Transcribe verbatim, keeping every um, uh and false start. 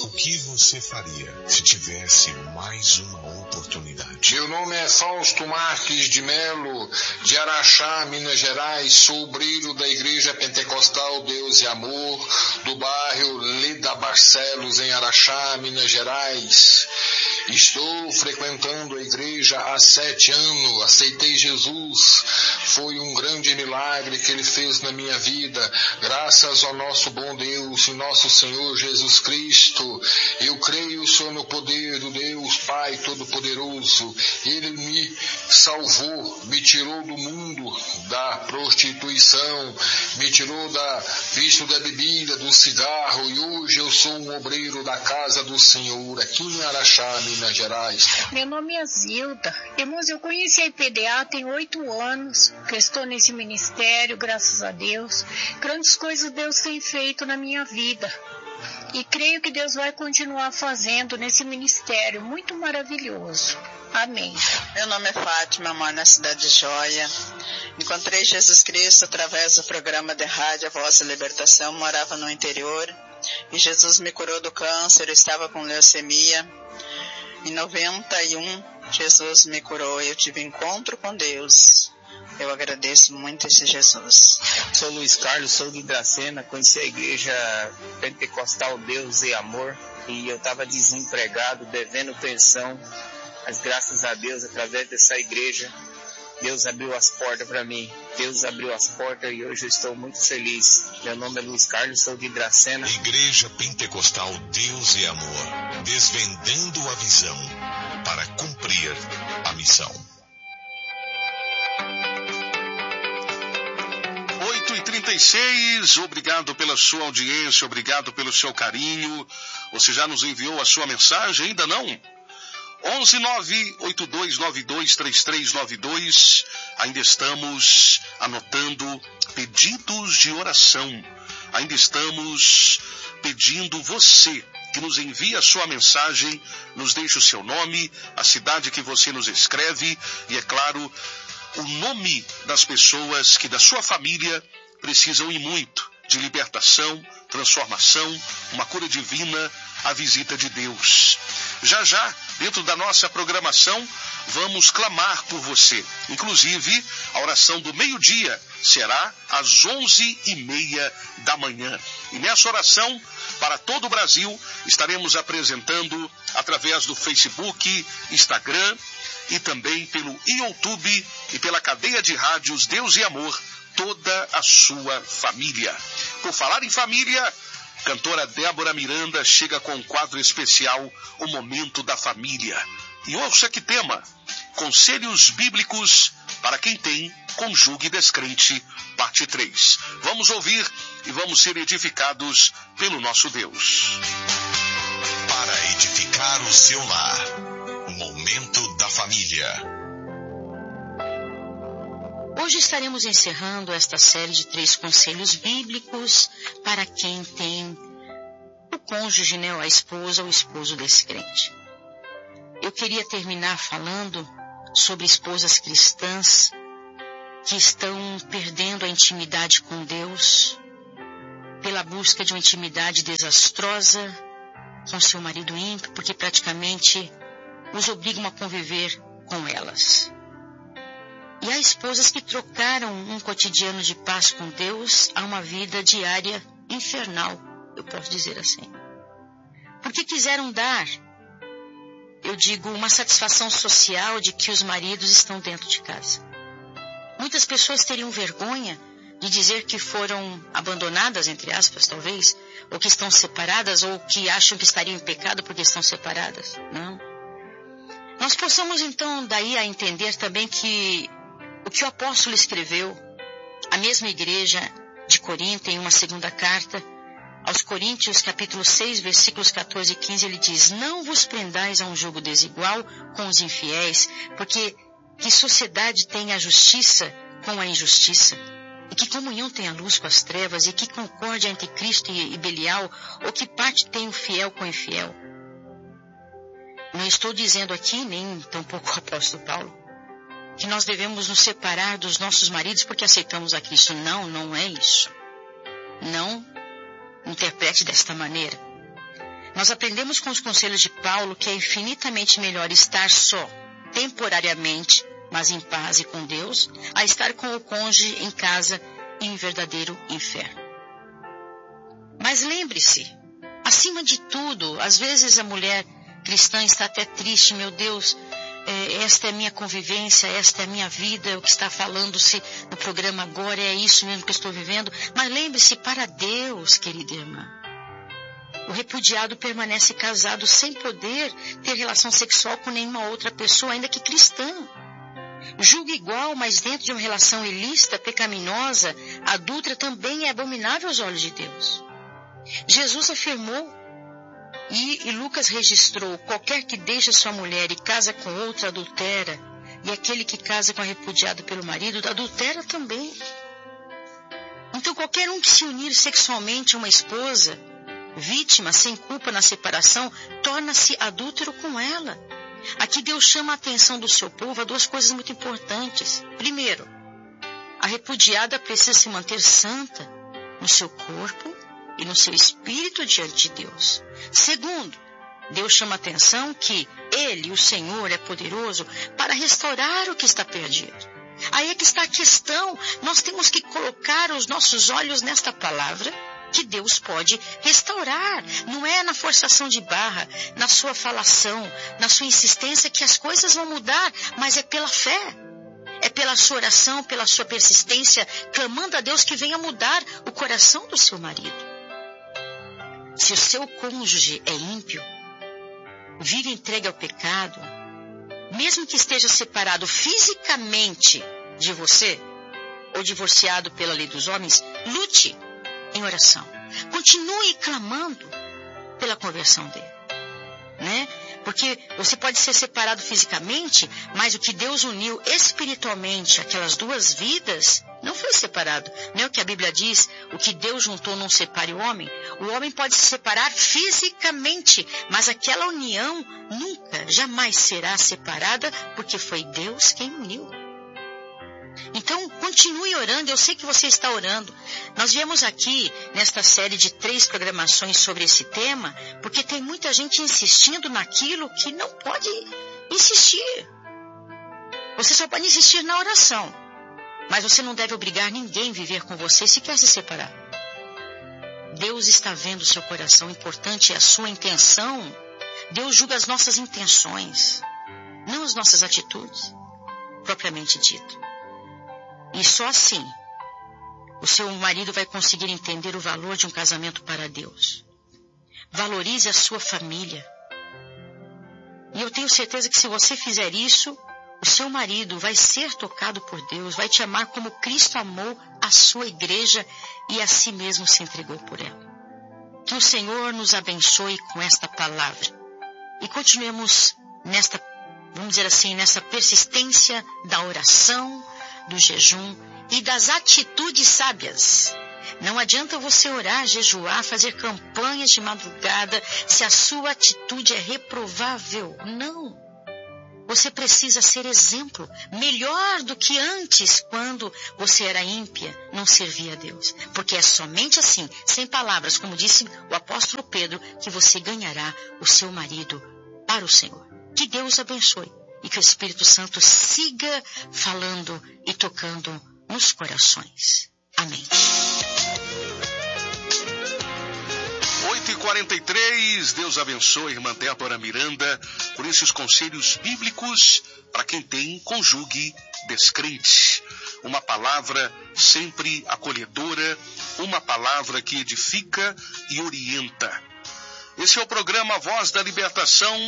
O que você faria se tivesse mais uma oportunidade? Meu nome é Fausto Marques de Melo, de Araxá, Minas Gerais. Sou obreiro da Igreja Pentecostal Deus e Amor, do bairro Leda Barcelos, em Araxá, Minas Gerais. Estou frequentando a igreja há sete anos, aceitei Jesus, foi um grande milagre que Ele fez na minha vida, graças ao nosso bom Deus e nosso Senhor Jesus Cristo. Eu creio só no poder do Deus Pai Todo-Poderoso. Ele me salvou, me tirou do mundo da prostituição, me tirou da vício da bebida, do cigarro, e hoje eu sou um obreiro da casa do Senhor, aqui em Araxá, Minas Gerais. Meu nome é Zilda. Irmãos, eu conheci a I P D A tem oito anos, que eu estou nesse ministério, graças a Deus. Grandes coisas Deus tem feito na minha vida. E creio que Deus vai continuar fazendo nesse ministério muito maravilhoso. Amém. Meu nome é Fátima, moro na cidade de Joia. Encontrei Jesus Cristo através do programa de rádio A Voz da Libertação. Morava no interior e Jesus me curou do câncer. Eu estava com leucemia. Em noventa e um, Jesus me curou e eu tive encontro com Deus. Eu agradeço muito esse Jesus. Sou Luiz Carlos, sou de Dracena, conheci a igreja Pentecostal Deus e Amor e eu estava desempregado, devendo pensão, mas graças a Deus, através dessa igreja, Deus abriu as portas para mim. Deus abriu as portas e hoje eu estou muito feliz. Meu nome é Luiz Carlos, sou de Dracena. Igreja Pentecostal Deus e Amor, desvendando a visão para cumprir a missão. oito e trinta e seis, obrigado pela sua audiência, obrigado pelo seu carinho. Você já nos enviou a sua mensagem? Ainda não? onze nove oito dois nove dois três três nove dois. Ainda estamos anotando pedidos de oração. Ainda estamos pedindo você que nos envie a sua mensagem, nos deixe o seu nome, a cidade que você nos escreve e, é claro, o nome das pessoas que da sua família precisam e muito de libertação, transformação, uma cura divina, a visita de Deus. Já já, dentro da nossa programação, vamos clamar por você. Inclusive, a oração do meio-dia será às onze e meia da manhã. E nessa oração, para todo o Brasil, estaremos apresentando através do Facebook, Instagram e também pelo YouTube e pela cadeia de rádios Deus e Amor, toda a sua família. Por falar em família, cantora Débora Miranda chega com um quadro especial, O Momento da Família. E ouça que tema: Conselhos Bíblicos para quem tem cônjuge descrente, parte três. Vamos ouvir e vamos ser edificados pelo nosso Deus. Para edificar o seu lar, o Momento da Família. Hoje estaremos encerrando esta série de três conselhos bíblicos para quem tem o cônjuge, né, a esposa ou o esposo descrente. Eu queria terminar falando sobre esposas cristãs que estão perdendo a intimidade com Deus pela busca de uma intimidade desastrosa com seu marido ímpio, porque praticamente os obrigam a conviver com elas. E há esposas que trocaram um cotidiano de paz com Deus a uma vida diária infernal, eu posso dizer assim. Porque quiseram dar, eu digo, uma satisfação social de que os maridos estão dentro de casa. Muitas pessoas teriam vergonha de dizer que foram abandonadas, entre aspas, talvez, ou que estão separadas, ou que acham que estariam em pecado porque estão separadas. Não. Nós possamos então daí a entender também que o que o apóstolo escreveu, a mesma igreja de Corinto, em uma segunda carta, aos Coríntios, capítulo seis, versículos quatorze e quinze, ele diz: não vos prendais a um jugo desigual com os infiéis, porque que sociedade tem a justiça com a injustiça? E que comunhão tem a luz com as trevas? E que concórdia entre Cristo e Belial? Ou que parte tem o fiel com o infiel? Não estou dizendo aqui, nem tampouco o apóstolo Paulo, que nós devemos nos separar dos nossos maridos porque aceitamos a Cristo. Não, não é isso. Não interprete desta maneira. Nós aprendemos com os conselhos de Paulo que é infinitamente melhor estar só, temporariamente, mas em paz e com Deus, a estar com o cônjuge em casa em verdadeiro inferno. Mas lembre-se, acima de tudo, às vezes a mulher cristã está até triste, meu Deus, esta é a minha convivência, esta é a minha vida, o que está falando-se no programa agora é isso mesmo que eu estou vivendo. Mas lembre-se, para Deus, querida irmã, o repudiado permanece casado sem poder ter relação sexual com nenhuma outra pessoa, ainda que cristã. Julga igual, mas dentro de uma relação ilícita, pecaminosa, adúltera, também é abominável aos olhos de Deus. Jesus afirmou, e, e Lucas registrou, qualquer que deixa sua mulher e casa com outra adultera, e aquele que casa com a repudiada pelo marido, adultera também. Então qualquer um que se unir sexualmente a uma esposa, vítima sem culpa na separação, torna-se adúltero com ela. Aqui Deus chama a atenção do seu povo a duas coisas muito importantes. Primeiro, a repudiada precisa se manter santa no seu corpo e no seu espírito diante de Deus. Segundo, Deus chama a atenção que Ele, o Senhor, é poderoso para restaurar o que está perdido. Aí é que está a questão. Nós temos que colocar os nossos olhos nesta palavra que Deus pode restaurar. Não é na forçação de barra, na sua falação, na sua insistência que as coisas vão mudar, mas é pela fé. É pela sua oração, pela sua persistência, clamando a Deus que venha mudar o coração do seu marido. Se o seu cônjuge é ímpio, vive entregue ao pecado, mesmo que esteja separado fisicamente de você, ou divorciado pela lei dos homens, lute em oração. Continue clamando pela conversão dele, né? Porque você pode ser separado fisicamente, mas o que Deus uniu espiritualmente, aquelas duas vidas, não foi separado. Não é o que a Bíblia diz, o que Deus juntou não separe o homem. O homem pode se separar fisicamente, mas aquela união nunca, jamais será separada, porque foi Deus quem uniu. Então, continue orando. Eu sei que você está orando. Nós viemos aqui, nesta série de três programações sobre esse tema, porque tem muita gente insistindo naquilo que não pode insistir. Você só pode insistir na oração, mas você não deve obrigar ninguém a viver com você se quer se separar. Deus está vendo o seu coração, importante é a sua intenção. Deus julga as nossas intenções, não as nossas atitudes, propriamente dito. E só assim, o seu marido vai conseguir entender o valor de um casamento para Deus. Valorize a sua família. E eu tenho certeza que se você fizer isso, o seu marido vai ser tocado por Deus, vai te amar como Cristo amou a sua igreja e a si mesmo se entregou por ela. Que o Senhor nos abençoe com esta palavra. E continuemos nesta, vamos dizer assim, nessa persistência da oração, do jejum e das atitudes sábias. Não adianta você orar, jejuar, fazer campanhas de madrugada se a sua atitude é reprovável. Não. Você precisa ser exemplo, melhor do que antes, quando você era ímpia, não servia a Deus. Porque é somente assim, sem palavras, como disse o apóstolo Pedro, que você ganhará o seu marido para o Senhor. Que Deus abençoe. E que o Espírito Santo siga falando e tocando nos corações. Amém. oito e quarenta e três, Deus abençoe, irmã Débora Miranda, por esses conselhos bíblicos para quem tem cônjuge descrente. Uma palavra sempre acolhedora, uma palavra que edifica e orienta. Esse é o programa Voz da Libertação.